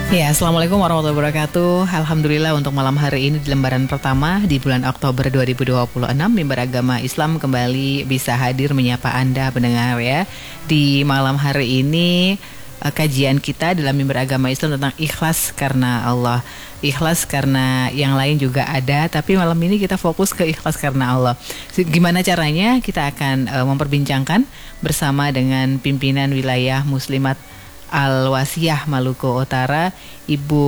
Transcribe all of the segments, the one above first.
Ya, Assalamualaikum warahmatullahi wabarakatuh. Alhamdulillah untuk malam hari ini di lembaran pertama di bulan Oktober 2026, Mimbar Agama Islam kembali bisa hadir menyapa Anda pendengar ya. Di malam hari ini kajian kita dalam Mimbar Agama Islam tentang ikhlas karena Allah. Ikhlas karena yang lain juga ada, tapi malam ini kita fokus ke ikhlas karena Allah. Gimana caranya? Kita akan memperbincangkan bersama dengan pimpinan wilayah Muslimat Al-Wasiyah Maluku Utara, Ibu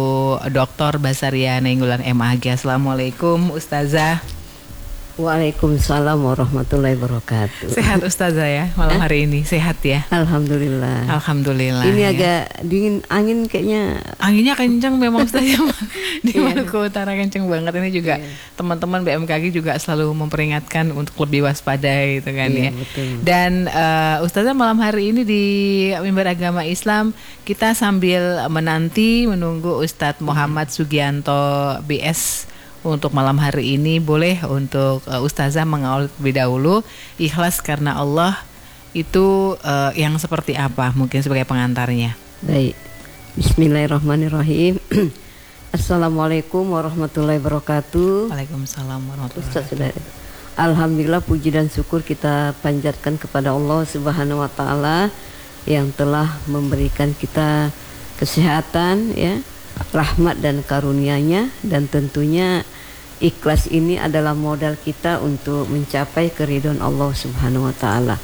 Dr. Basaria Nainggolan MAG. Assalamualaikum Ustazah. Waalaikumsalam warahmatullahi wabarakatuh. Sehat Ustazah ya malam hari ini? Sehat ya? Alhamdulillah. Alhamdulillah. Ini ya. agak dingin, angin kayaknya. Anginnya kencang memang Ustazah. Di Maluku Utara kencang banget. Ini juga teman-teman BMKG juga selalu memperingatkan untuk lebih waspada gitu kan ya. Betul. Dan Ustazah malam hari ini di Mimbar Agama Islam kita sambil menunggu Ustadz Muhammad Sugianto BS untuk malam hari ini, boleh untuk Ustazah mengawali lebih dahulu ikhlas karena Allah itu yang seperti apa mungkin sebagai pengantarnya. Baik. Bismillahirrahmanirrahim. Assalamualaikum warahmatullahi wabarakatuh. Waalaikumsalam warahmatullahi wabarakatuh. Alhamdulillah, puji dan syukur kita panjatkan kepada Allah Subhanahu wa taala yang telah memberikan kita kesehatan ya, rahmat dan karunia-Nya, dan tentunya ikhlas ini adalah modal kita untuk mencapai keridhaan Allah Subhanahu wa taala.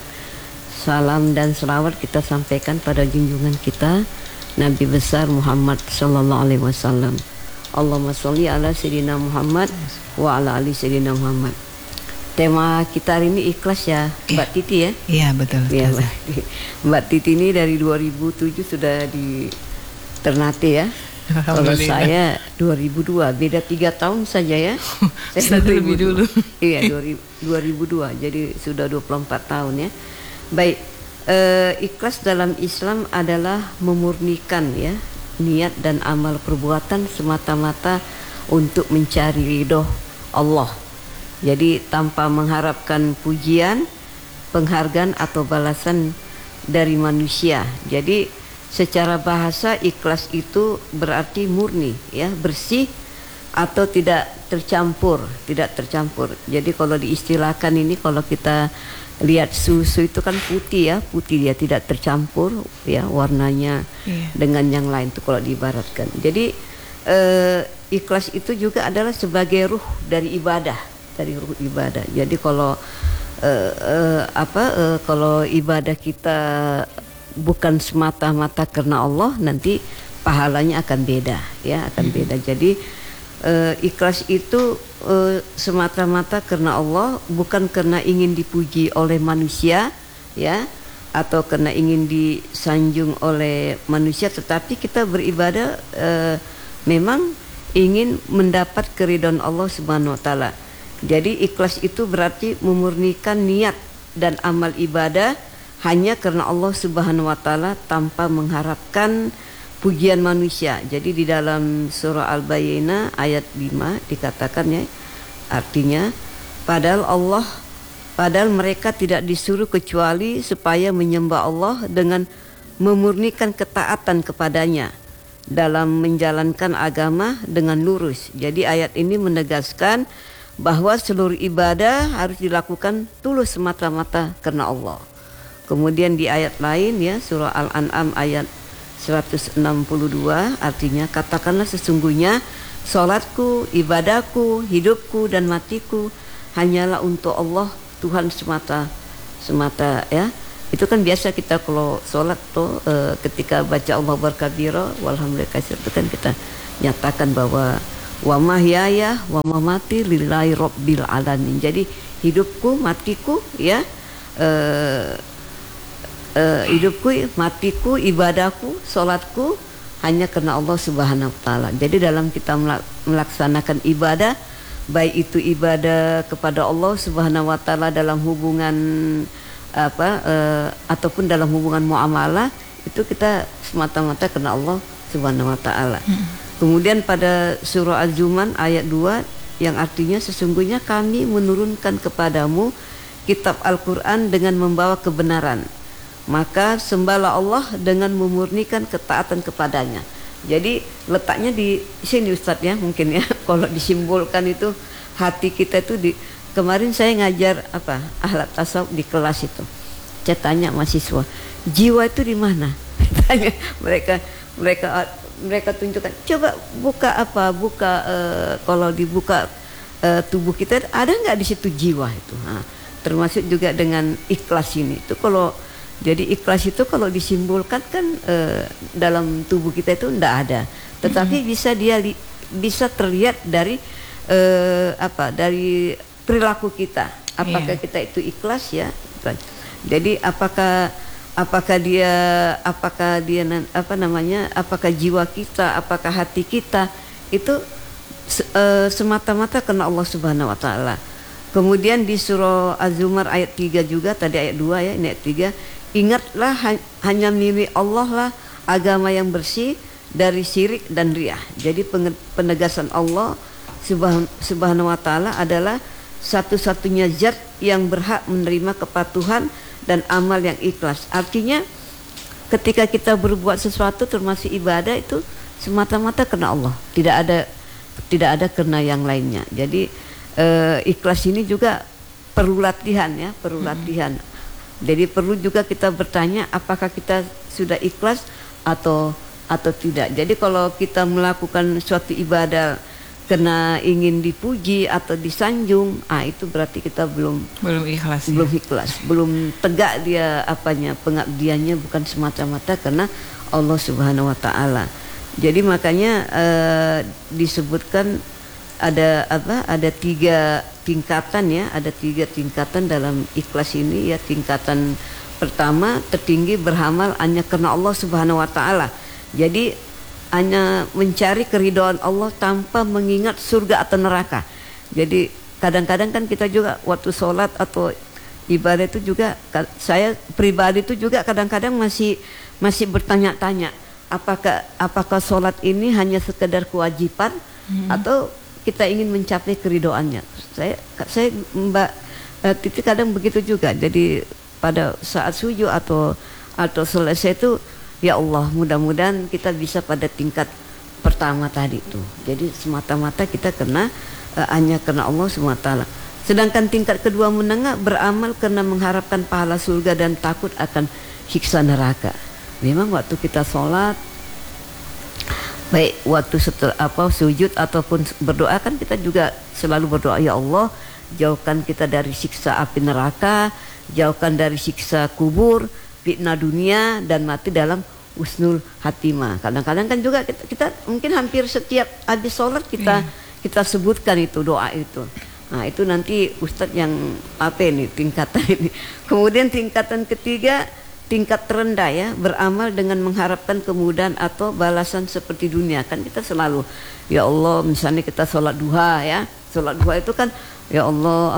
Salam dan selawat kita sampaikan pada junjungan kita Nabi besar Muhammad sallallahu alaihi wasallam. Allahumma sholli ala sayyidina Muhammad wa ala ali sayyidina Muhammad. Tema kita hari ini ikhlas ya, Mbak Titi ya? Iya, betul. Ya, Mbak Titi ini dari 2007 sudah di Ternate ya. Kalau saya 2002, beda 3 tahun saja ya. Saya lebih dulu. Iya, 2002, jadi sudah 24 tahun ya. Baik, ikhlas dalam Islam adalah memurnikan ya niat dan amal perbuatan semata-mata untuk mencari ridho Allah. Jadi tanpa mengharapkan pujian, penghargaan atau balasan dari manusia. Jadi secara bahasa ikhlas itu berarti murni ya, bersih atau tidak tercampur. Jadi kalau diistilahkan ini, kalau kita lihat susu itu kan putih ya, putih dia tidak tercampur ya warnanya dengan yang lain itu kalau diibaratkan. Jadi ikhlas itu juga adalah sebagai ruh dari ibadah, Jadi kalau kalau ibadah kita bukan semata-mata karena Allah, nanti pahalanya akan beda ya, beda. Jadi ikhlas itu semata-mata karena Allah, bukan karena ingin dipuji oleh manusia ya, atau karena ingin disanjung oleh manusia, tetapi kita beribadah memang ingin mendapat keridhaan Allah Subhanahu wa taala. Jadi ikhlas itu berarti memurnikan niat dan amal ibadah hanya karena Allah Subhanahu wa taala tanpa mengharapkan pujian manusia. Jadi di dalam surah Al-Bayyinah ayat 5 dikatakan ya, artinya padahal mereka tidak disuruh kecuali supaya menyembah Allah dengan memurnikan ketaatan kepadanya dalam menjalankan agama dengan lurus. Jadi ayat ini menegaskan bahwa seluruh ibadah harus dilakukan tulus semata-mata karena Allah. Kemudian di ayat lain ya, surah Al-An'am ayat 162, artinya katakanlah sesungguhnya salatku, ibadahku, hidupku dan matiku hanyalah untuk Allah Tuhan semata ya. Itu kan biasa kita kalau salat tuh ketika baca Allahu Akbar kabira walhamdulillah katsir, itu kan kita nyatakan bahwa wa mahyaya wa mamati lillahi rabbil alamin. Jadi hidupku, matiku ya, hidupku, matiku, ibadahku, sholatku hanya karena Allah Subhanahu wa taala. Jadi dalam kita melaksanakan ibadah, baik itu ibadah kepada Allah Subhanahu wa taala dalam hubungan ataupun dalam hubungan muamalah, itu kita semata-mata karena Allah Subhanahu wa taala. Kemudian pada surah Az-Zumar ayat 2 yang artinya sesungguhnya kami menurunkan kepadamu kitab Al-Qur'an dengan membawa kebenaran. Maka sembahlah Allah dengan memurnikan ketaatan kepadanya. Jadi letaknya di sini Ustadz ya mungkin ya. Kalau disimbolkan itu hati kita itu kemarin saya ngajar akhlak tasawuf di kelas itu. Saya tanya mahasiswa, jiwa itu di mana? Tanya mereka tunjukkan. Coba buka kalau dibuka tubuh kita ada nggak di situ jiwa itu? Nah, termasuk juga dengan ikhlas ini. Itu kalau jadi ikhlas itu kalau disimbolkan kan dalam tubuh kita itu enggak ada. Tetapi bisa terlihat dari dari perilaku kita. Apakah kita itu ikhlas ya? Jadi apakah jiwa kita, apakah hati kita itu semata-mata karena Allah Subhanahu wa taala. Kemudian di surah Az-Zumar ayat 3 juga, tadi ayat 2 ya, ini ayat 3. Ingatlah hanya milik Allah lah agama yang bersih dari syirik dan riyah. Jadi penegasan Allah Subhanahu wa taala adalah satu-satunya zat yang berhak menerima kepatuhan dan amal yang ikhlas. Artinya ketika kita berbuat sesuatu termasuk ibadah itu semata-mata karena Allah, tidak ada karena yang lainnya. Jadi ikhlas ini juga perlu latihan ya, latihan. Jadi perlu juga kita bertanya apakah kita sudah ikhlas atau tidak. Jadi kalau kita melakukan suatu ibadah karena ingin dipuji atau disanjung, itu berarti kita belum ikhlas. Belum ikhlas, belum tegak dia pengabdiannya bukan semata-mata karena Allah Subhanahu wa taala. Jadi makanya disebutkan ada 3 tingkatan ya, ada 3 tingkatan dalam ikhlas ini ya. Tingkatan pertama tertinggi beramal hanya karena Allah Subhanahu wa taala. Jadi hanya mencari keridhaan Allah tanpa mengingat surga atau neraka. Jadi kadang-kadang kan kita juga waktu sholat atau ibadah itu juga, saya pribadi itu juga kadang-kadang masih bertanya-tanya apakah sholat ini hanya sekedar kewajiban atau kita ingin mencapai keridhoannya. Saya Mbak Titi kadang begitu juga. Jadi pada saat sujud atau selesai itu, ya Allah mudah-mudahan kita bisa pada tingkat pertama tadi itu. Jadi semata-mata kita hanya karena Allah SWT. Sedangkan tingkat kedua menengah beramal karena mengharapkan pahala surga dan takut akan siksa neraka. Memang waktu kita sholat, baik waktu setelah sujud ataupun berdoa kan kita juga selalu berdoa, ya Allah jauhkan kita dari siksa api neraka, jauhkan dari siksa kubur, fitnah dunia dan mati dalam husnul hatimah. Kadang-kadang kan juga kita mungkin hampir setiap habis sholat kita sebutkan itu doa itu. Nah itu nanti Ustadz yang tingkatan ini. Kemudian tingkatan ketiga, tingkat terendah ya, beramal dengan mengharapkan kemudahan atau balasan seperti dunia. Kan kita selalu, ya Allah misalnya kita sholat duha ya, sholat duha itu kan ya Allah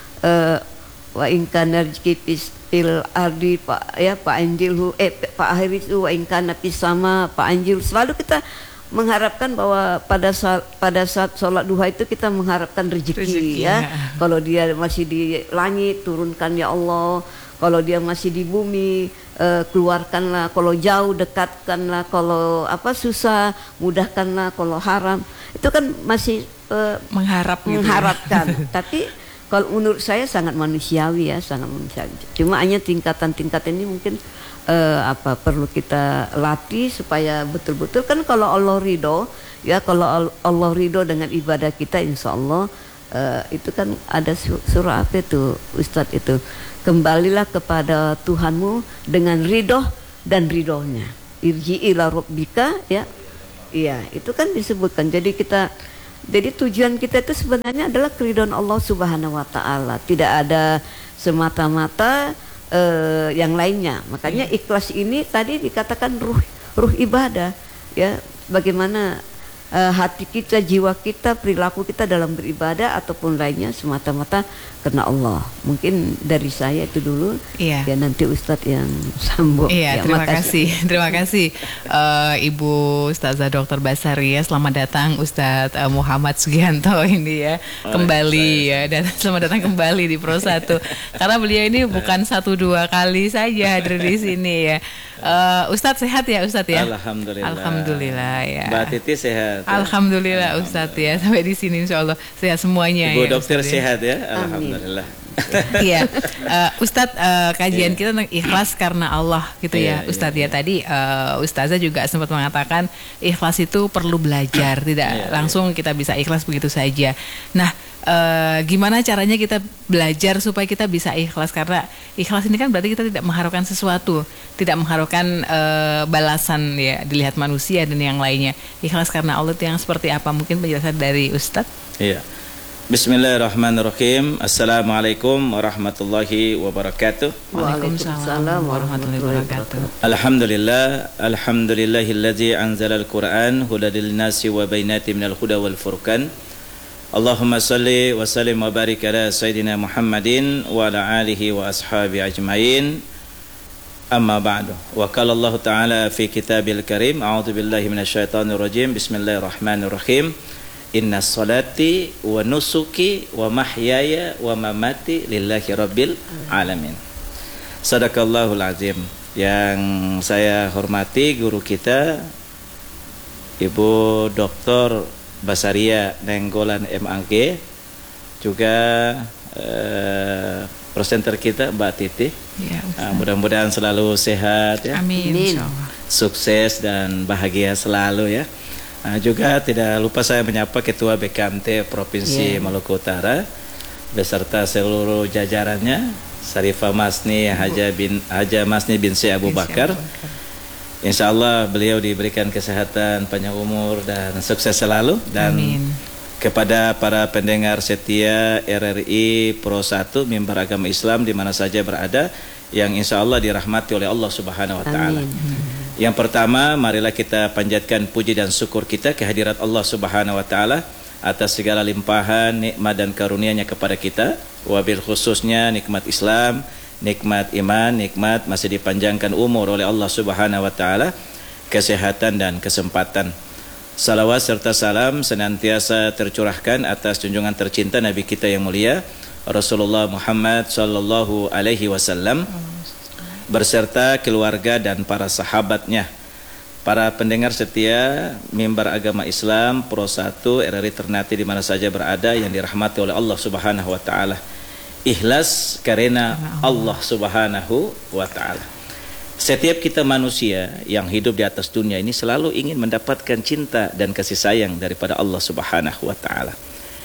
wa in kana rizqi fil ardi pak anjilhu pak akhir itu wa in kana fis sama pak anjil. Selalu kita mengharapkan bahwa pada saat sholat duha itu kita mengharapkan rezeki ya. Kalau dia masih di langit turunkan ya Allah, kalau dia masih di bumi keluarkanlah, kalau jauh dekatkanlah, kalau susah mudahkanlah, kalau haram itu kan masih mengharapkan. Tapi kalau menurut saya sangat manusiawi ya, sangat manusiawi. Cuma hanya tingkatan-tingkatan ini mungkin perlu kita latih supaya betul-betul kan kalau Allah ridho ya, kalau Allah ridho dengan ibadah kita insya Allah itu kan ada surah apa itu Ustadz itu, kembalilah kepada Tuhanmu dengan ridho dan ridhonya, irji ila rabbika ya. Iya itu kan disebutkan. Jadi tujuan kita itu sebenarnya adalah keridhaan Allah Subhanahu wa taala, tidak ada semata-mata yang lainnya. Makanya ikhlas ini tadi dikatakan ruh ibadah ya. Bagaimana hati kita, jiwa kita, perilaku kita dalam beribadah ataupun lainnya semata-mata karena Allah. Mungkin dari saya itu dulu. Iya. Ya nanti Ustadz yang sambung. Iya, Ya, terima makasih. kasih. Terima kasih Ibu Ustazah Dr. Basari ya. Selamat datang Ustadz Muhammad Sugianto ini ya. Kembali ya, dan selamat datang kembali di Pro 1. Karena beliau ini bukan 1-2 kali saja hadir di sini ya. Ustadz sehat ya Ustadz ya? Alhamdulillah. Alhamdulillah ya. Mbak Titi sehat. Alhamdulillah Ustadz ya. Sampai di sini insya Allah sehat semuanya. Ibu ya, dokter Ustadz, ya. sehat ya. Amin. Alhamdulillah. Iya, Ustadz kajian kita tentang ikhlas karena Allah gitu ya, Ustadz ya. Tadi Ustazah juga sempat mengatakan ikhlas itu perlu belajar, tidak langsung kita bisa ikhlas begitu saja. Nah, gimana caranya kita belajar supaya kita bisa ikhlas? Karena ikhlas ini kan berarti kita tidak mengharapkan sesuatu, tidak mengharapkan balasan ya dilihat manusia dan yang lainnya. Ikhlas karena Allah itu yang seperti apa? Mungkin penjelasan dari Ustadz. Iya. Bismillahirrahmanirrahim. Assalamualaikum warahmatullahi wabarakatuh. Waalaikumsalam warahmatullahi wabarakatuh. Alhamdulillahilladzi anzala al-Qur'an hudan lin-nasi wa bainatin minal huda wal furqan. Allahumma salli wa sallim wa barik ala sayyidina Muhammadin wa ala alihi wa ashabi ajmain. Amma ba'du. Wa qala Allah Ta'ala fi kitabil karim, a'udzu billahi minasyaitonir rajim. Bismillahirrahmanirrahim. Inna salati wa nusuki wa mahyaya wa mamati lillahi rabbil alamin. Sadaqallahul azim. Yang saya hormati guru kita Ibu Dr. Basaria Nenggolan MAG, juga presenter kita Mbak Titi. Ya, mudah-mudahan selalu sehat ya. Amin. Insyaallah. Sukses dan bahagia selalu ya. Juga tidak lupa saya menyapa Ketua BKMT Provinsi Maluku Utara beserta seluruh jajarannya, Sarifah Masni Haja Masni bin Syekh Abu Bakar. Insya Allah beliau diberikan kesehatan, panjang umur dan sukses selalu. Dan amin. Kepada para pendengar setia RRI Pro 1 mimbar agama Islam di mana saja berada, yang insya Allah dirahmati oleh Allah Subhanahu Wa Taala. Yang pertama, marilah kita panjatkan puji dan syukur kita kehadirat Allah Subhanahu Wa Taala atas segala limpahan nikmat dan karunia-Nya kepada kita, wabil khususnya nikmat Islam, nikmat iman, nikmat masih dipanjangkan umur oleh Allah Subhanahu Wa Taala, kesehatan dan kesempatan. Salawat serta salam senantiasa tercurahkan atas junjungan tercinta Nabi kita yang mulia Rasulullah Muhammad sallallahu alaihi wasallam berserta keluarga dan para sahabatnya. Para pendengar setia mimbar agama Islam Pro 1 RRI Ternate di mana saja berada yang dirahmati oleh Allah Subhanahu Wa Taala. Ikhlas karena Allah Subhanahu Wa Taala. Setiap kita manusia yang hidup di atas dunia ini selalu ingin mendapatkan cinta dan kasih sayang daripada Allah Subhanahu Wa Taala.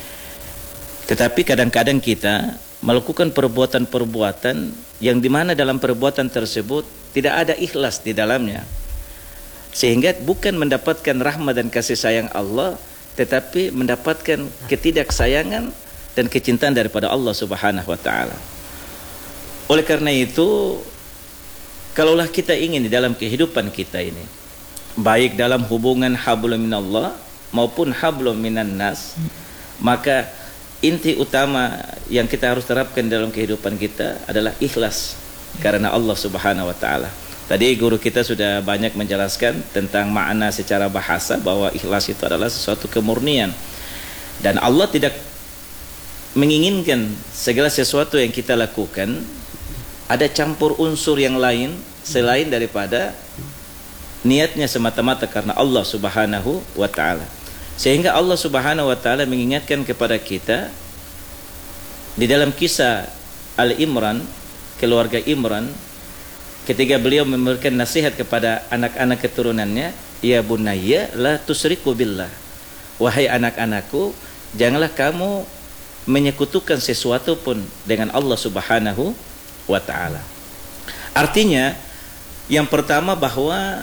Tetapi kadang-kadang kita melakukan perbuatan-perbuatan yang dimana dalam perbuatan tersebut tidak ada ikhlas di dalamnya, sehingga bukan mendapatkan rahmat dan kasih sayang Allah, tetapi mendapatkan ketidaksayangan dan kecintaan daripada Allah Subhanahu Wa Taala. Oleh karena itu, kalaulah kita ingin di dalam kehidupan kita ini, baik dalam hubungan hablum minallah maupun hablum minan nas, maka inti utama yang kita harus terapkan dalam kehidupan kita adalah ikhlas karena Allah Subhanahu Wa Taala. Tadi guru kita sudah banyak menjelaskan tentang makna secara bahasa bahwa ikhlas itu adalah sesuatu kemurnian, dan Allah tidak menginginkan segala sesuatu yang kita lakukan ada campur unsur yang lain selain daripada niatnya semata-mata karena Allah Subhanahu Wa Taala. Sehingga Allah Subhanahu Wa Taala mengingatkan kepada kita di dalam kisah Al-Imran, keluarga Imran, ketika beliau memberikan nasihat kepada anak-anak keturunannya, ya bunayya la tusriku billah, wahai anak-anakku, janganlah kamu menyekutukan sesuatu pun dengan Allah Subhanahu Wa Taala. Artinya yang pertama bahwa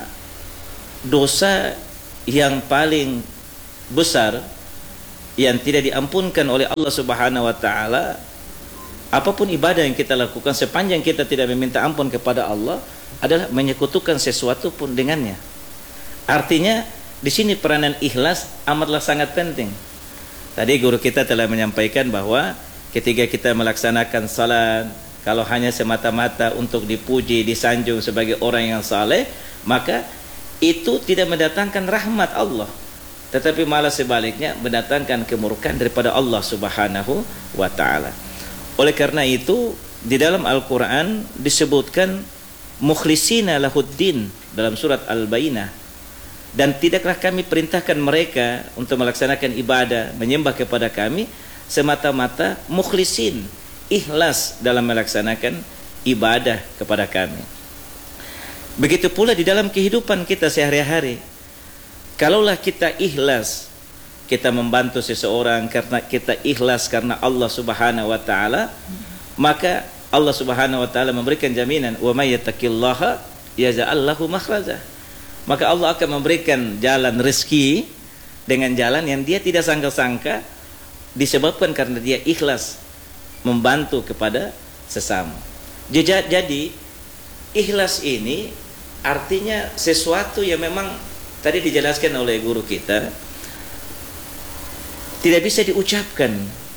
dosa yang paling besar yang tidak diampunkan oleh Allah Subhanahu Wa Taala, apapun ibadah yang kita lakukan sepanjang kita tidak meminta ampun kepada Allah, adalah menyekutukan sesuatu pun dengannya. Artinya di sini peranan ikhlas amatlah sangat penting. Tadi guru kita telah menyampaikan bahwa ketika kita melaksanakan salat, kalau hanya semata-mata untuk dipuji, disanjung sebagai orang yang saleh, maka itu tidak mendatangkan rahmat Allah, tetapi malah sebaliknya mendatangkan kemurkaan daripada Allah Subhanahu wa taala. Oleh karena itu, di dalam Al-Qur'an disebutkan mukhlisina lahuddin dalam surat Al-Bayyinah, dan tidaklah kami perintahkan mereka untuk melaksanakan ibadah, menyembah kepada kami semata-mata mukhlisin, ikhlas dalam melaksanakan ibadah kepada kami. Begitu pula di dalam kehidupan kita sehari-hari. Kalaulah kita ikhlas, kita membantu seseorang karena kita ikhlas karena Allah Subhanahu wa taala, maka Allah Subhanahu wa taala memberikan jaminan, wa may yattaqillaha yaj'al lahu makhraja. Maka Allah akan memberikan jalan rezeki dengan jalan yang dia tidak sangka-sangka, disebabkan karena dia ikhlas membantu kepada sesama. Jadi ikhlas ini artinya sesuatu yang memang tadi dijelaskan oleh guru kita tidak bisa diucapkan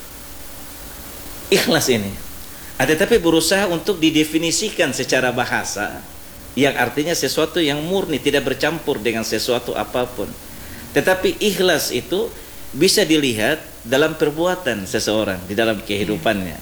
ikhlas ini. Tetapi berusaha untuk didefinisikan secara bahasa yang artinya sesuatu yang murni, tidak bercampur dengan sesuatu apapun. Tetapi ikhlas itu bisa dilihat dalam perbuatan seseorang di dalam kehidupannya.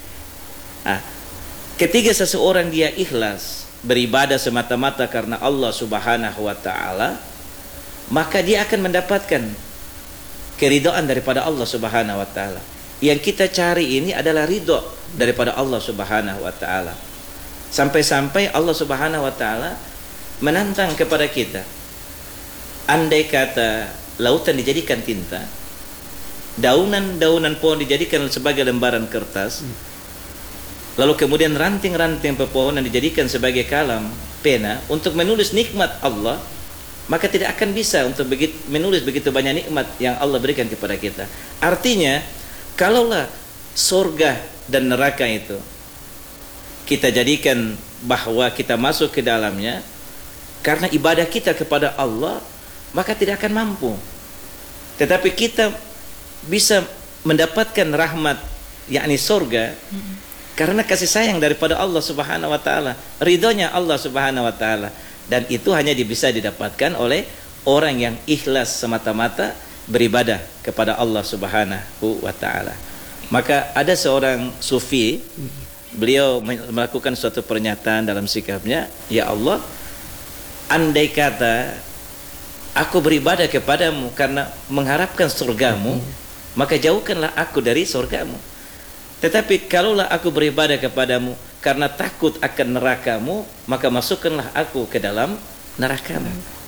Ketika seseorang dia ikhlas beribadah semata-mata karena Allah Subhanahu wa taala, maka dia akan mendapatkan keridhaan daripada Allah Subhanahu wa taala. Yang kita cari ini adalah ridho daripada Allah Subhanahu wa taala. Sampai-sampai Allah Subhanahu wa taala menantang kepada kita. Andai kata lautan dijadikan tinta, daunan-daunan pohon dijadikan sebagai lembaran kertas, lalu kemudian ranting-ranting pepohonan dijadikan sebagai kalam, pena untuk menulis nikmat Allah, maka tidak akan bisa untuk menulis begitu banyak nikmat yang Allah berikan kepada kita. Artinya, kalaulah surga dan neraka itu kita jadikan bahwa kita masuk ke dalamnya karena ibadah kita kepada Allah, maka tidak akan mampu. Tetapi kita bisa mendapatkan rahmat, yakni surga, karena kasih sayang daripada Allah Subhanahu wa taala, ridhonya Allah Subhanahu wa taala, dan itu hanya bisa didapatkan oleh orang yang ikhlas semata-mata beribadah kepada Allah Subhanahu wa taala. Maka ada seorang sufi, beliau melakukan suatu pernyataan dalam sikapnya, ya Allah, andai kata aku beribadah kepadamu karena mengharapkan surgamu, maka jauhkanlah aku dari surgamu. Tetapi kalaulah aku beribadah kepadamu karena takut akan nerakamu, maka masukkanlah aku ke dalam nerakamu.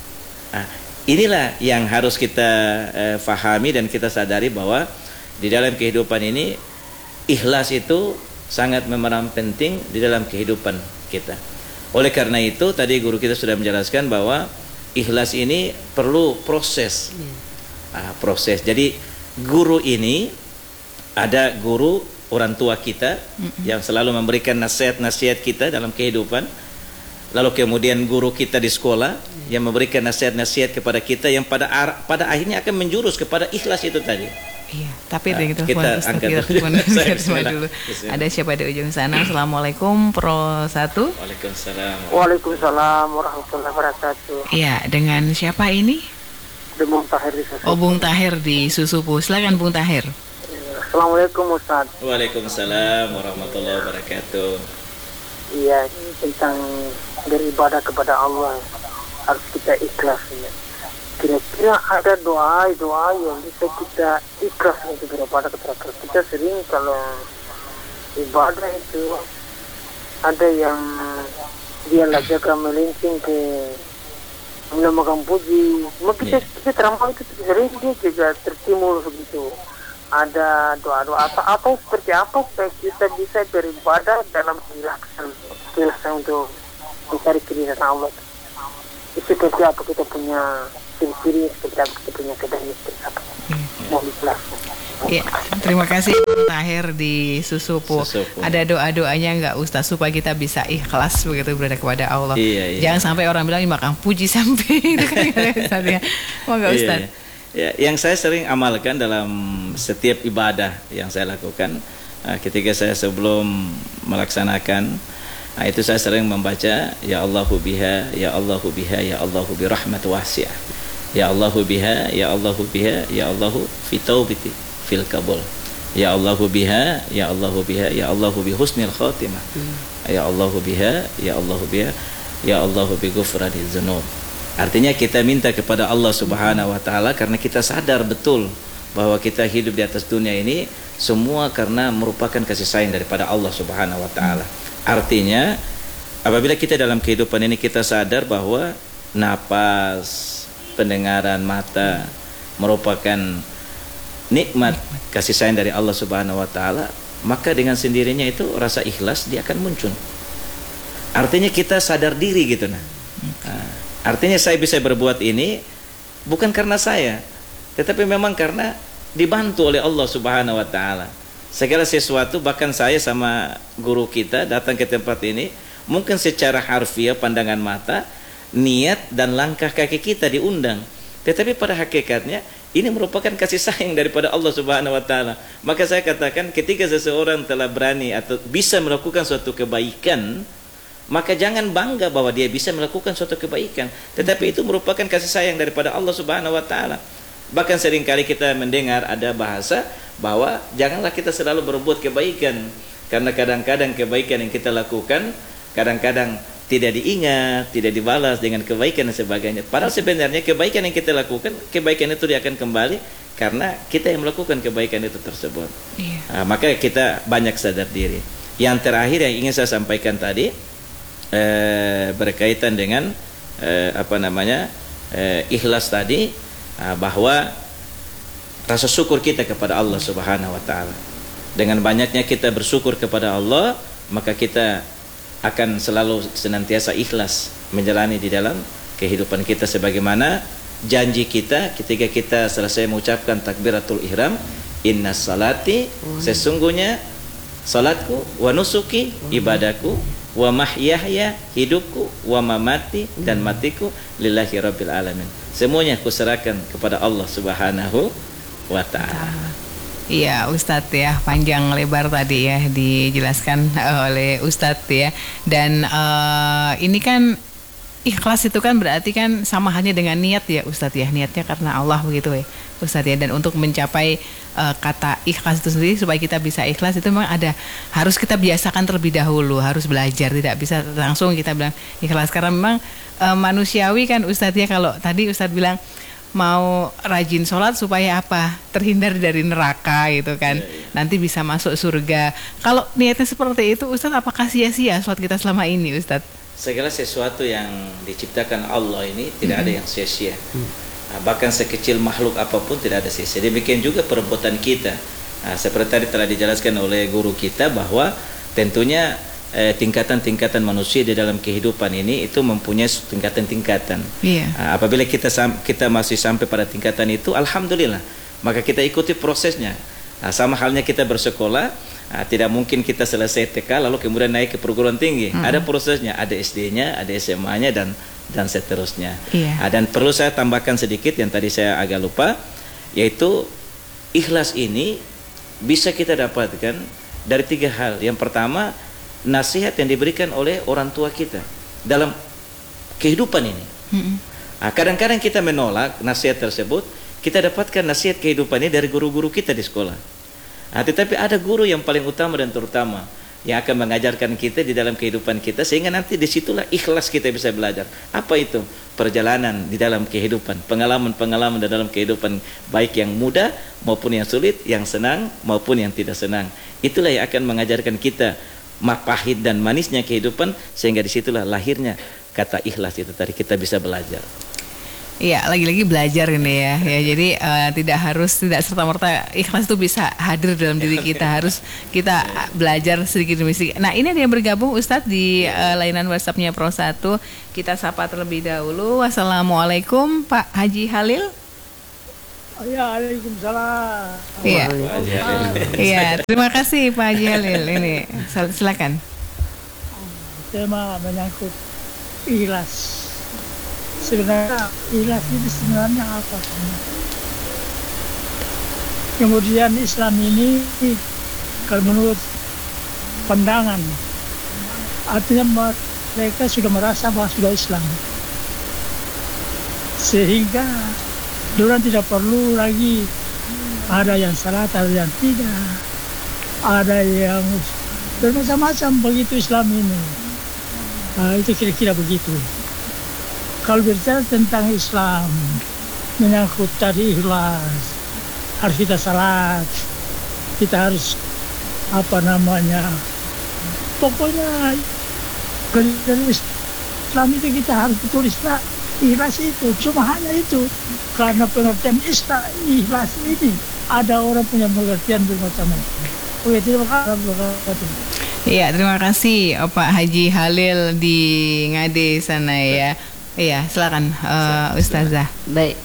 Inilah yang harus kita fahami dan kita sadari bahwa di dalam kehidupan ini ikhlas itu sangat memeran penting di dalam kehidupan kita. Oleh karena itu tadi guru kita sudah menjelaskan bahwa ikhlas ini perlu proses. Proses. Jadi guru ini ada guru orang tua kita yang selalu memberikan nasihat-nasihat kita dalam kehidupan. Lalu kemudian guru kita di sekolah yang memberikan nasihat-nasihat kepada kita yang pada akhirnya akan menjurus kepada ikhlas itu tadi. Iya, tapi kita angkat dulu. Ada siapa di ujung sana? Assalamualaikum Pro 1. Waalaikumsalam warahmatullahi wabarakatuh. Iya, dengan siapa ini? Bung Tahir di Susupu. Oh, Bung Tahir di Susupu. Silakan Bung Tahir. Assalamualaikum Ustaz. Waalaikumsalam warahmatullahi wabarakatuh. Iya, ini tentang beribadah kepada Allah harus kita ikhlas ya. Kira-kira ada doa yang bisa kita ikhlas untuk beribadah kepada Allah. Kita sering kalau ibadah itu ada yang dia jaga melincing ke menamakan puji. Maka kita teramal itu sering dia juga tertimul begitu. Ada doa-doa atau seperti apa supaya kita bisa beribadah dalam keikhlasan untuk mencari keridhaan Allah. Itu seperti apa kita punya ciri-ciri, seperti apa kita punya keadaan, seperti apa. Mohon dijelaskan. Ya, terima kasih Bung Tahir di Susupu. Ada doa-doanya nggak Ustaz supaya kita bisa ikhlas begitu beribadah kepada Allah. Iya. Jangan sampai orang bilang makan puji sampai itu kan Monggo Ustaz. Ya, yang saya sering amalkan dalam setiap ibadah yang saya lakukan, ketika saya sebelum melaksanakan, itu saya sering membaca ya Allahu biha, ya Allahu biha, ya Allahu bi rahmat wasi'ah, ya Allahu biha, ya Allahu biha, ya Allahu fi taubati fil qabul, ya Allahu biha, ya Allahu biha, ya Allahu bi husnil khatimah, ya Allahu biha, ya Allahu biha, ya Allahu bi ghufrani dzunub. Artinya kita minta kepada Allah Subhanahu wa taala karena kita sadar betul bahwa kita hidup di atas dunia ini semua karena merupakan kasih sayang daripada Allah Subhanahu wa taala. Artinya apabila kita dalam kehidupan ini kita sadar bahwa napas, pendengaran, mata merupakan nikmat kasih sayang dari Allah Subhanahu wa taala, maka dengan sendirinya itu rasa ikhlas dia akan muncul. Artinya kita sadar diri gitu artinya saya bisa berbuat ini bukan karena saya, tetapi memang karena dibantu oleh Allah Subhanahu wa taala. Segala sesuatu, bahkan saya sama guru kita datang ke tempat ini, mungkin secara harfiah pandangan mata, niat dan langkah kaki kita diundang. Tetapi pada hakikatnya ini merupakan kasih sayang daripada Allah Subhanahu wa taala. Maka saya katakan ketika seseorang telah berani atau bisa melakukan suatu kebaikan, maka jangan bangga bahwa dia bisa melakukan suatu kebaikan, tetapi itu merupakan kasih sayang daripada Allah Subhanahu wa taala. Bahkan seringkali kita mendengar ada bahasa bahwa janganlah kita selalu berbuat kebaikan, karena kadang-kadang kebaikan yang kita lakukan kadang-kadang tidak diingat, tidak dibalas dengan kebaikan dan sebagainya. Padahal sebenarnya kebaikan yang kita lakukan, kebaikan itu dia akan kembali karena kita yang melakukan kebaikan itu tersebut. Maka kita banyak sadar diri. Yang terakhir yang ingin saya sampaikan tadi berkaitan dengan ikhlas tadi, bahwa rasa syukur kita kepada Allah Subhanahu wa taala. Dengan banyaknya kita bersyukur kepada Allah, maka kita akan selalu senantiasa ikhlas menjalani di dalam kehidupan kita sebagaimana janji kita ketika kita selesai mengucapkan takbiratul ihram, innas salati, sesungguhnya salatku, wa nusuki, ibadahku, wa mahyaya, hidupku, wa mamati, dan matiku lillahi rabbil alamin. Semuanya kuserahkan kepada Allah Subhanahu wa taala. Iya Ustadz ya, panjang lebar tadi ya dijelaskan oleh Ustadz ya. Dan ini kan ikhlas itu kan berarti kan sama halnya dengan niat ya Ustadz ya. Niatnya karena Allah begitu ya Ustadz ya. Dan untuk mencapai kata ikhlas itu sendiri, supaya kita bisa ikhlas itu memang harus kita biasakan terlebih dahulu, harus belajar, tidak bisa langsung kita bilang ikhlas. Karena memang manusiawi kan Ustadz ya, kalau tadi Ustadz bilang mau rajin sholat supaya apa? Terhindar dari neraka gitu kan. Nanti bisa masuk surga. Kalau niatnya seperti itu Ustadz, apakah sia-sia sholat kita selama ini Ustadz? Segala sesuatu yang diciptakan Allah ini tidak ada yang sia-sia. Bahkan sekecil makhluk apapun tidak ada sia-sia. Demikian juga perbuatan kita. Seperti tadi telah dijelaskan oleh guru kita bahwa tentunya tingkatan-tingkatan manusia di dalam kehidupan ini itu mempunyai tingkatan-tingkatan. Apabila kita masih sampai pada tingkatan itu, alhamdulillah, maka kita ikuti prosesnya. Sama halnya kita bersekolah, tidak mungkin kita selesai TK lalu kemudian naik ke perguruan tinggi. Ada prosesnya, ada SD-nya, ada SMA-nya dan seterusnya. Dan perlu saya tambahkan sedikit yang tadi saya agak lupa, yaitu ikhlas ini bisa kita dapatkan dari 3 hal. Yang pertama, nasihat yang diberikan oleh orang tua kita dalam kehidupan ini. Kadang-kadang kita menolak nasihat tersebut, kita dapatkan nasihat kehidupan ini dari guru-guru kita di sekolah. Tetapi ada guru yang paling utama dan terutama yang akan mengajarkan kita di dalam kehidupan kita, sehingga nanti disitulah ikhlas kita bisa belajar. Apa itu? Perjalanan di dalam kehidupan, pengalaman-pengalaman di dalam kehidupan, baik yang mudah maupun yang sulit, yang senang maupun yang tidak senang. Itulah yang akan mengajarkan kita pahit dan manisnya kehidupan, sehingga disitulah lahirnya kata ikhlas itu tadi, kita bisa belajar. Iya, lagi-lagi belajar ini ya. Jadi tidak serta-merta ikhlas itu bisa hadir dalam diri kita. Harus kita belajar sedikit demi sedikit. Nah, ini ada yang bergabung Ustadz di layanan WhatsApp-nya Pro 1. Kita sapa terlebih dahulu. Wassalamualaikum Pak Haji Halil. Ya, waalaikumsalam. Iya, terima kasih Pak Haji Halil. Ini silakan. Tema menyangkut ikhlas. sebenarnya ikhlas itu sebenarnya apa? Kemudian Islam ini kalau menurut pandangan artinya mereka sudah merasa bahwa sudah Islam, sehingga orang tidak perlu lagi ada yang salah, ada yang tidak, ada yang bermacam-macam begitu Islam ini. Itu kira-kira begitu. Kalau bicara tentang Islam, menyangkut tadi ikhlas, harus kita salat, kita harus pokoknya dari Islam itu kita harus betul ikhlas itu. Cuma hanya itu, karena pengertian ikhlas ini ada orang punya pengertian bermacam-macam. Oke, terima kasih. Iya, terima kasih Pak Haji Halil di Ngade sana ya. Iya, silakan Ustazah. Baik.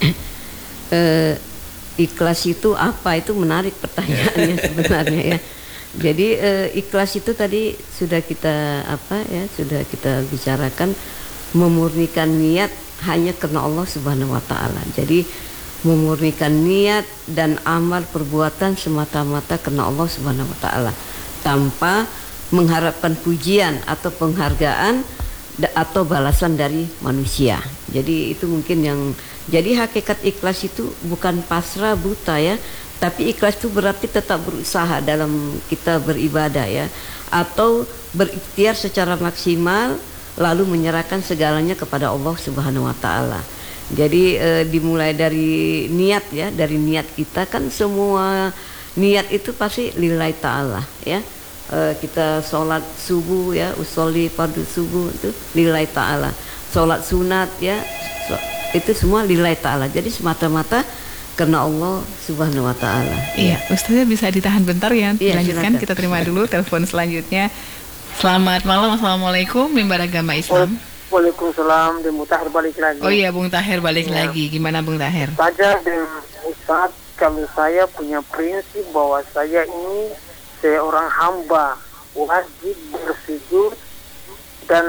Ikhlas itu apa? Itu menarik pertanyaannya sebenarnya ya. Jadi ikhlas itu tadi sudah kita sudah kita bicarakan, memurnikan niat hanya karena Allah Subhanahu wa taala. Jadi memurnikan niat dan amal perbuatan semata-mata karena Allah Subhanahu wa taala, tanpa mengharapkan pujian atau penghargaan atau balasan dari manusia. Jadi itu mungkin yang jadi hakikat ikhlas itu bukan pasrah buta ya, tapi ikhlas itu berarti tetap berusaha dalam kita beribadah ya, atau berikhtiar secara maksimal lalu menyerahkan segalanya kepada Allah Subhanahu wa taala. Jadi dimulai dari niat ya, dari niat kita kan semua niat itu pasti lillahi ta'ala ya. Kita sholat subuh ya, usolli fardu subuh itu lillahi ta'ala. Sholat sunat ya, itu semua lillahi ta'ala. Jadi semata-mata karena Allah Subhanahu wa taala. Iya, Ustazah bisa ditahan bentar ya, dilanjutkan. Silakan. Kita terima dulu telepon selanjutnya. Selamat malam, Assalamualaikum, Mimbar Agama Islam. Waalaikumsalam, dan Mutahir balik lagi. Oh iya, Bung Tahir balik Ya. lagi. Gimana Bung Tahir? Saja dengan Ustaz, kalau saya punya prinsip bahwa saya ini seorang hamba wajib bersujud dan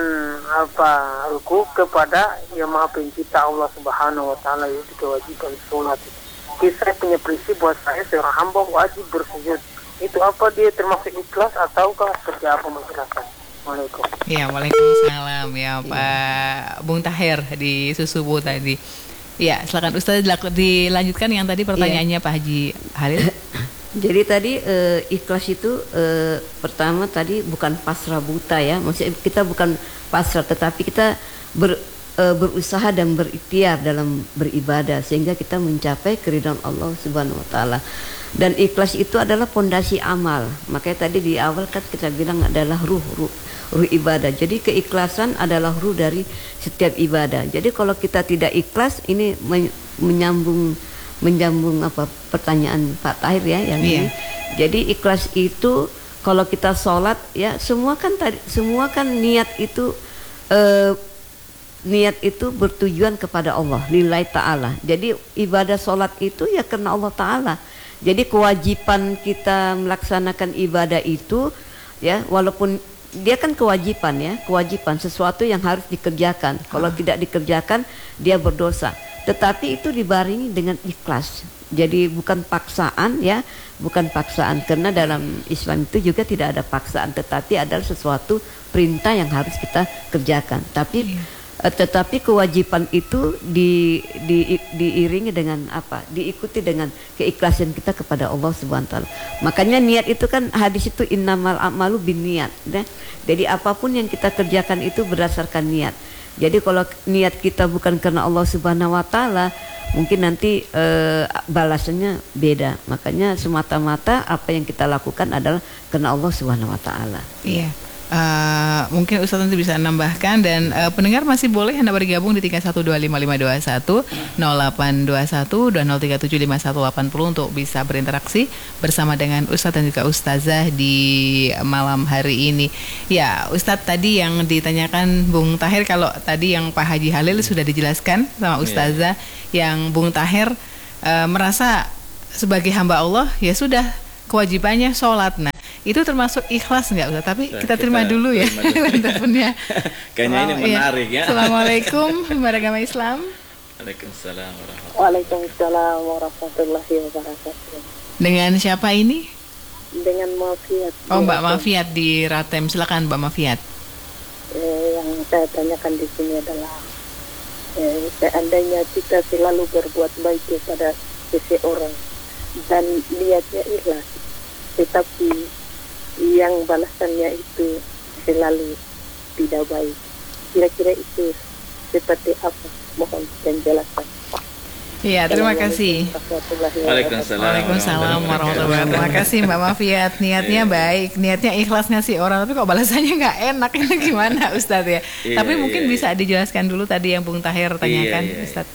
ruku kepada Yang Maha Pencipta Allah Subhanahu wa taala, itu kewajiban sholat. Jadi saya punya prinsip bahwa saya seorang hamba wajib bersujud. Itu apa dia termasuk ikhlas ataukah seperti apa menjelaskan? Waalaikumsalam. Ya, waalaikumsalam ya Pak Bung Tahir di Susubu tadi. Ya, silakan Ustaz dilanjutkan yang tadi pertanyaannya Pak Haji Halil. Jadi tadi ikhlas itu pertama tadi bukan pasrah buta ya, maksudnya kita bukan pasrah, tetapi kita berusaha dan berikhtiar dalam beribadah sehingga kita mencapai keridhaan Allah Subhanahu wa taala. Dan ikhlas itu adalah pondasi amal. Makanya tadi di awal kan kita bilang adalah ruh ibadah. Jadi keikhlasan adalah ruh dari setiap ibadah. Jadi kalau kita tidak ikhlas, ini menyambung pertanyaan Pak Tahir ya yang ini. Jadi ikhlas itu kalau kita sholat ya, semua kan niat itu bertujuan kepada Allah, lillahi ta'ala. Jadi ibadah sholat itu ya karena Allah ta'ala. Jadi kewajiban kita melaksanakan ibadah itu ya, walaupun dia kan kewajiban sesuatu yang harus dikerjakan. Kalau tidak dikerjakan dia berdosa. Tetapi itu dibarengi dengan ikhlas. Jadi bukan paksaan ya, bukan paksaan, karena dalam Islam itu juga tidak ada paksaan, tetapi adalah sesuatu perintah yang harus kita kerjakan. Tetapi kewajiban itu diiringi dengan apa? Diikuti dengan keikhlasan kita kepada Allah Subhanahu wa taala. Makanya niat itu kan, hadis itu innamal a'malu binniyat. Jadi apapun yang kita kerjakan itu berdasarkan niat. Jadi kalau niat kita bukan karena Allah Subhanahu wa taala, mungkin nanti balasannya beda. Makanya semata-mata apa yang kita lakukan adalah karena Allah Subhanahu wa taala. Iya. Mungkin Ustaz nanti bisa nambahkan, dan pendengar masih boleh Anda bergabung di 31255521 0821 20375180 untuk bisa berinteraksi bersama dengan Ustaz dan juga Ustazah di malam hari ini. Ya, Ustaz tadi yang ditanyakan Bung Tahir, kalau tadi yang Pak Haji Halil sudah dijelaskan sama Ustazah, yang Bung Tahir merasa sebagai hamba Allah ya sudah kewajibannya sholat. Nah, Itu termasuk ikhlas nggak Ustaz? Tapi kita terima kita dulu ya teleponnya. Kayaknya ini menarik ya. Assalamualaikum beragama Islam. Waalaikumsalam warahmatullahi Waalaikumsalam warahmatullahi wabarakatuh. Dengan siapa ini? Dengan Mafiat. Oh, Mbak Mafiat di Ratem. Silakan Mbak Mafiat. Yang saya tanyakan di sini adalah seandainya kita selalu berbuat baik kepada seseorang dan niatnya ikhlas, tetapi yang balasannya itu selalu tidak baik, kira-kira itu seperti apa? Mohon penjelasan. Iya, terima kasih. Waalaikumsalam warahmatullahi wabarakatuh. Terima kasih Mbak Mafiat. Niatnya baik, niatnya ikhlas ngasih orang, tapi kok balasannya nggak enak, itu gimana Ustadz ya? Tapi mungkin bisa dijelaskan dulu tadi yang Bung Tahir tanyakan, Ustadz.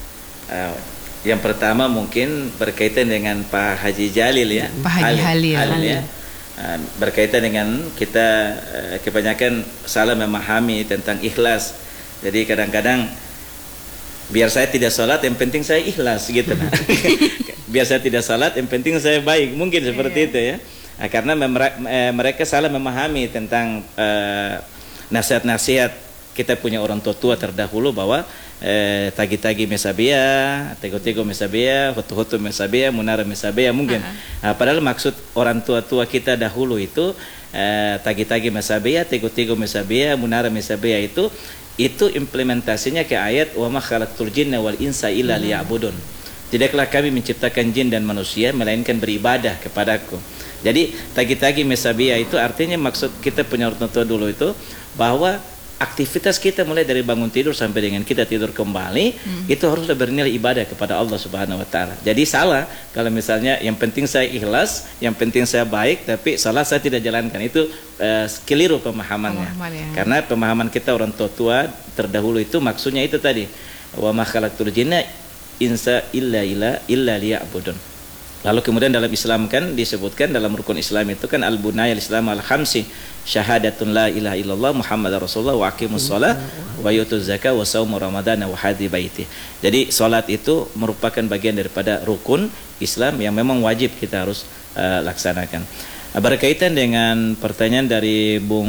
Yang pertama mungkin berkaitan dengan Pak Haji Jalil ya. Pak Haji Halil ya. Berkaitan dengan kita kebanyakan salah memahami tentang ikhlas. Jadi kadang-kadang biar saya tidak sholat yang penting saya ikhlas gitu nah. Biar saya tidak sholat yang penting saya baik, mungkin seperti itu ya. Karena mereka salah memahami tentang nasihat-nasihat kita punya orang tua terdahulu bahwa tagi-tagi mesabia, tego-tego mesabia, hutu-hutu mesabia, munara mesabia mungkin. Padahal maksud orang tua kita dahulu itu tagi-tagi mesabia, tego-tego mesabia, munara mesabia itu implementasinya ke ayat wa ma khalaqtul jinna wal insa illa liya'budun. Tidaklah kami menciptakan jin dan manusia melainkan beribadah kepadaku. Jadi tagi-tagi mesabia itu artinya maksud kita punya orang tua dulu itu bahwa aktivitas kita mulai dari bangun tidur sampai dengan kita tidur kembali itu haruslah bernilai ibadah kepada Allah Subhanahu wa taala. Jadi salah kalau misalnya yang penting saya ikhlas, yang penting saya baik tapi salah saya tidak jalankan. Itu keliru pemahamannya. Karena pemahaman kita orang tua terdahulu itu maksudnya itu tadi. Wa ma khalaqtul jinna insa illa liya'budun. Lalu kemudian dalam Islam kan disebutkan dalam rukun Islam itu kan al-bunayal Islam al-khamsi syahadatun la ilaha illallah Muhammadar Rasulullah wa aqimus shalah wa yutuz zakah wa shaum ramadhan wa hadhi baiti. Jadi salat itu merupakan bagian daripada rukun Islam yang memang wajib kita harus laksanakan. Berkaitan dengan pertanyaan dari Bung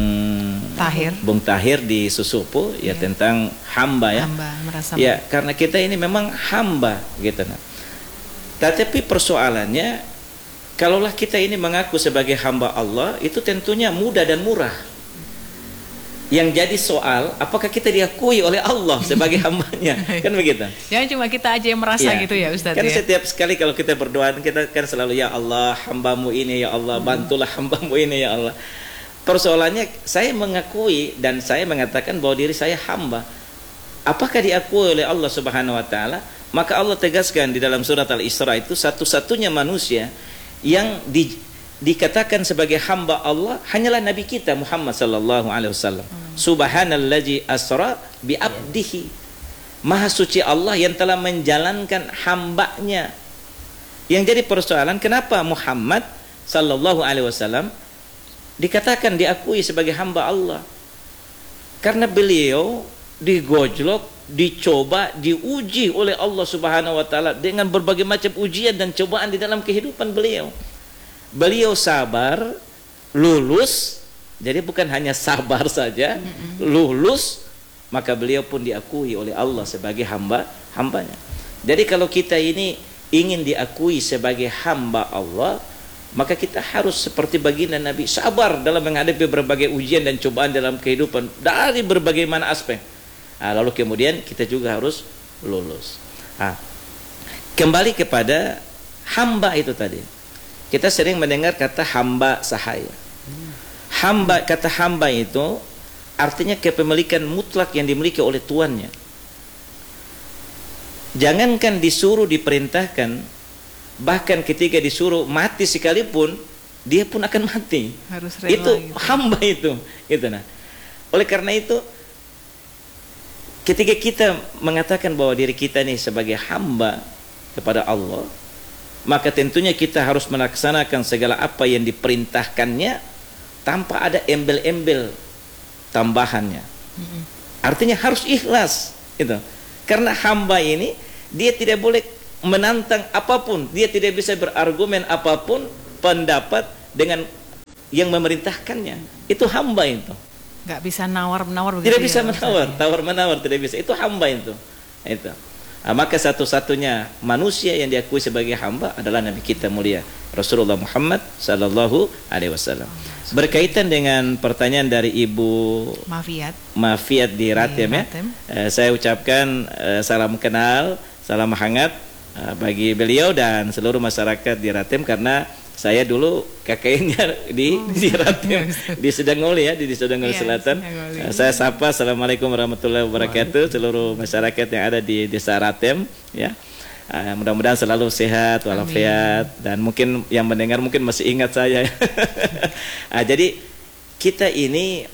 Tahir di Susupu ya tentang hamba ya. Hamba merasa ya karena kita ini memang hamba gitu nah. Tetapi persoalannya, kalaulah kita ini mengaku sebagai hamba Allah, itu tentunya mudah dan murah. Yang jadi soal, apakah kita diakui oleh Allah sebagai hambanya? Kan begitu. Jangan cuma kita aja yang merasa gitu ya Ustadz. Kan setiap sekali kalau kita berdoa, kita kan selalu ya Allah, hambamu ini ya Allah, bantulah hambamu ini ya Allah. Persoalannya, saya mengakui dan saya mengatakan bahwa diri saya hamba. Apakah diakui oleh Allah Subhanahu wa taala? Maka Allah tegaskan di dalam surat Al-Isra itu satu-satunya manusia yang dikatakan sebagai hamba Allah hanyalah Nabi kita Muhammad sallallahu alaihi wasallam. Subhanallazi asra bi abdihi. Maha suci Allah yang telah menjalankan hambanya. Yang jadi persoalan kenapa Muhammad sallallahu alaihi wasallam dikatakan diakui sebagai hamba Allah? Karena beliau digojlok, dicoba, diuji oleh Allah Subhanahu wa taala dengan berbagai macam ujian dan cobaan di dalam kehidupan beliau. Beliau sabar, lulus. Jadi bukan hanya sabar saja, lulus, maka beliau pun diakui oleh Allah sebagai hambanya. Jadi kalau kita ini ingin diakui sebagai hamba Allah, maka kita harus seperti baginda Nabi, sabar dalam menghadapi berbagai ujian dan cobaan dalam kehidupan dari berbagai mana aspek. Lalu kemudian kita juga harus lulus. Kembali kepada hamba itu tadi. Kita sering mendengar kata hamba sahaya. Kata hamba itu artinya kepemilikan mutlak yang dimiliki oleh tuannya. Jangankan disuruh diperintahkan, bahkan ketika disuruh mati sekalipun, dia pun akan mati. Harus rela itu gitu. Hamba itu. Nah. Oleh karena itu ketika kita mengatakan bahwa diri kita nih sebagai hamba kepada Allah, maka tentunya kita harus melaksanakan segala apa yang diperintahkannya tanpa ada embel-embel tambahannya. Artinya harus ikhlas itu. Karena hamba ini dia tidak boleh menantang apapun, dia tidak bisa berargumen apapun pendapat dengan yang memerintahkannya. Itu hamba itu. Nggak bisa nawar-menawar begitu. Tidak bisa ya, menawar, Ustaz, ya? tawar-menawar tidak bisa. Itu hamba itu. Itu. Maka satu-satunya manusia yang diakui sebagai hamba adalah Nabi kita mulia Rasulullah Muhammad sallallahu alaihi wasallam. Berkaitan dengan pertanyaan dari Ibu Mafiat di Ratem ya. Saya ucapkan salam kenal, salam hangat bagi beliau dan seluruh masyarakat di Ratem, karena saya dulu kakeknya di Ratem, di Sedangoli ya, di Sedangoli Selatan. Saya sapa assalamualaikum warahmatullahi wabarakatuh seluruh masyarakat yang ada di Desa Ratem ya. Mudah-mudahan selalu sehat walafiat, dan mungkin yang mendengar mungkin masih ingat saya. Jadi kita ini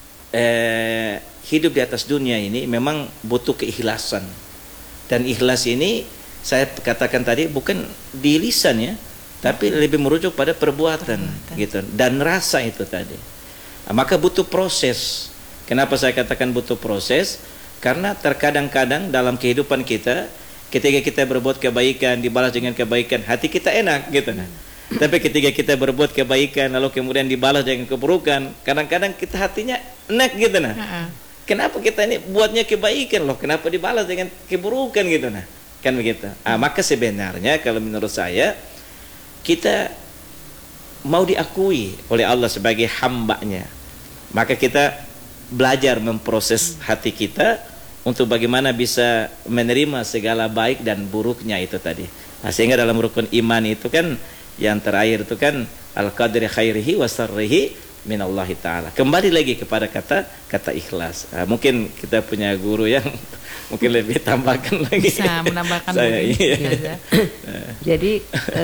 hidup di atas dunia ini memang butuh keikhlasan, dan ikhlas ini saya katakan tadi bukan di lisan ya, tapi lebih merujuk pada perbuatan gitu, dan rasa itu tadi. Maka butuh proses. Kenapa saya katakan butuh proses? Karena terkadang-kadang dalam kehidupan kita, ketika kita berbuat kebaikan dibalas dengan kebaikan, hati kita enak gitu nah. Tapi ketika kita berbuat kebaikan lalu kemudian dibalas dengan keburukan, kadang-kadang kita hatinya enak gitu nah. Kenapa kita ini buatnya kebaikan loh, kenapa dibalas dengan keburukan gitu nah. Kan begitu. Maka sebenarnya kalau menurut saya, kita mau diakui oleh Allah sebagai hambanya, maka kita belajar memproses hati kita untuk bagaimana bisa menerima segala baik dan buruknya itu tadi. Sehingga dalam rukun iman itu kan yang terakhir itu kan al-qadri khairihi wa sarrihi minallahi ta'ala. Kembali lagi kepada kata ikhlas. Mungkin kita punya guru yang mungkin lebih tambahkan lagi. Bisa menambahkan saya, iya. Jadi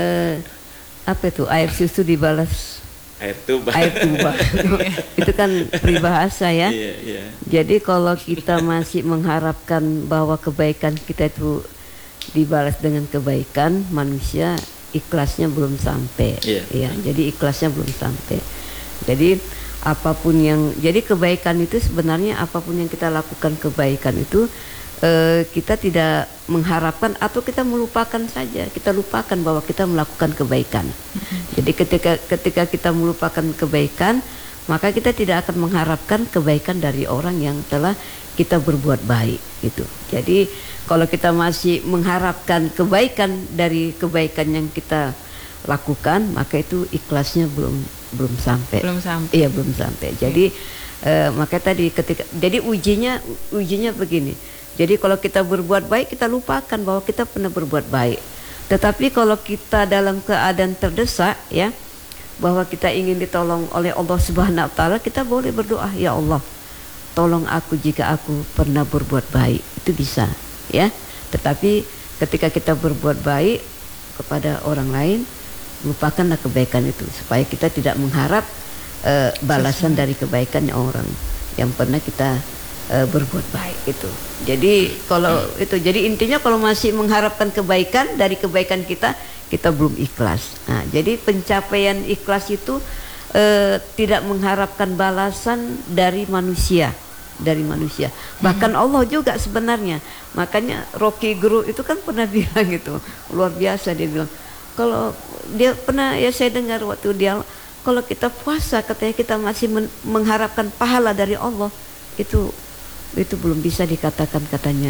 apa itu air susu dibalas air tuba itu kan peribahasa ya. Jadi kalau kita masih mengharapkan bahwa kebaikan kita itu dibalas dengan kebaikan, manusia ikhlasnya belum sampai ya. Jadi ikhlasnya belum sampai. Jadi apapun yang, jadi kebaikan itu sebenarnya apapun yang kita lakukan kebaikan itu kita tidak mengharapkan atau kita melupakan saja, kita lupakan bahwa kita melakukan kebaikan. Jadi ketika kita melupakan kebaikan, maka kita tidak akan mengharapkan kebaikan dari orang yang telah kita berbuat baik itu. Jadi kalau kita masih mengharapkan kebaikan dari kebaikan yang kita lakukan, maka itu ikhlasnya belum sampai. Iya, belum sampai. Jadi maka tadi jadi ujinya begini. Jadi kalau kita berbuat baik, kita lupakan bahwa kita pernah berbuat baik. Tetapi kalau kita dalam keadaan terdesak ya, bahwa kita ingin ditolong oleh Allah Subhanahu wa taala, kita boleh berdoa, ya Allah, tolong aku jika aku pernah berbuat baik. Itu bisa ya. Tetapi ketika kita berbuat baik kepada orang lain, lupakanlah kebaikan itu, supaya kita tidak mengharap balasan dari kebaikan orang yang pernah kita berbuat baik itu. Jadi kalau itu, jadi intinya kalau masih mengharapkan kebaikan dari kebaikan kita belum ikhlas. Nah, jadi pencapaian ikhlas itu tidak mengharapkan balasan dari manusia, bahkan Allah juga sebenarnya. Makanya Rocky Guru itu kan pernah bilang gitu, luar biasa, dia bilang kalau dia pernah ya, saya dengar waktu dia, kalau kita puasa katanya kita masih mengharapkan pahala dari Allah, itu belum bisa dikatakan katanya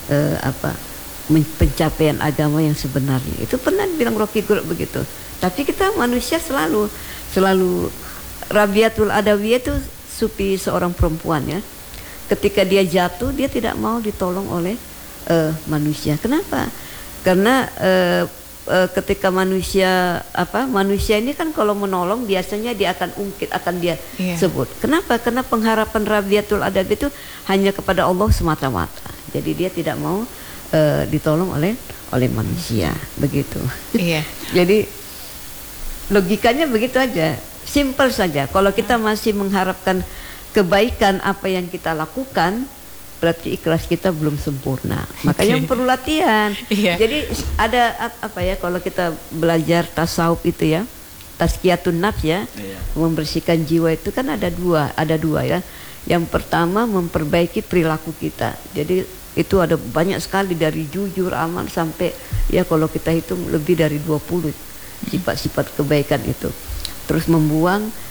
pencapaian agama yang sebenarnya. Itu pernah bilang Rocky Guru begitu. Tapi kita manusia selalu Rabiatul Adawiyah itu supi seorang perempuan ya. Ketika dia jatuh, dia tidak mau ditolong oleh manusia. Kenapa? Karena ketika manusia ini kan kalau menolong biasanya dia akan ungkit, akan dia sebut. Kenapa? Karena pengharapan Rabiatul Adab itu hanya kepada Allah semata-mata. Jadi dia tidak mau ditolong oleh manusia, begitu. Iya. Jadi logikanya begitu aja, simple saja. Kalau kita masih mengharapkan kebaikan apa yang kita lakukan, berarti ikhlas kita belum sempurna. Makanya perlu latihan. Jadi ada apa ya, kalau kita belajar tasawuf itu ya, tazkiyatun nafs ya, membersihkan jiwa itu kan ada dua ya. Yang pertama memperbaiki perilaku kita. Jadi itu ada banyak sekali, dari jujur, aman, sampai ya kalau kita hitung lebih dari 20 sifat-sifat kebaikan itu. Terus membuang